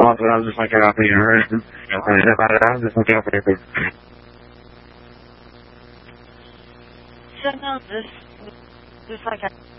but I was just like, out here. I was just looking out for anything. So no, this like